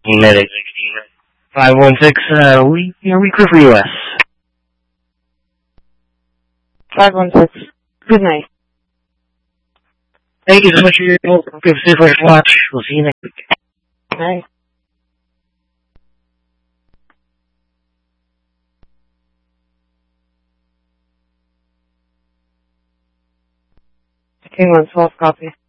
Medic 516, we clear for US. 516. Good night. Thank you so much for your help. Give us a watch. We'll see you next week. Bye. King 1 12, copy.